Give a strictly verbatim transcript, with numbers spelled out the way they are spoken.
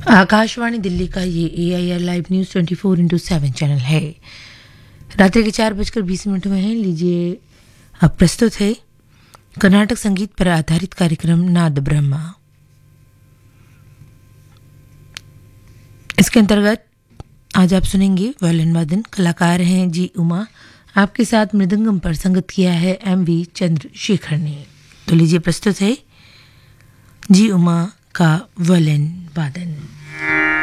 आकाशवाणी दिल्ली का ये ए I R live news twenty four into seven channel है। रात्रि के चार बजकर बीस मिनट हुए हैं। लीजिए अब प्रस्तुत है कर्नाटक संगीत पर आधारित कार्यक्रम नाद ब्रह्मा। इसके अंतर्गत आज आप सुनेंगे वायलिन वादन। कलाकार हैं जी उमा। आपके साथ मृदंगम पर संगत किया है एम वी चंद्रशेखर ने। तो लीजिए प्रस्तुत है जी उमा का वायलिन वादन।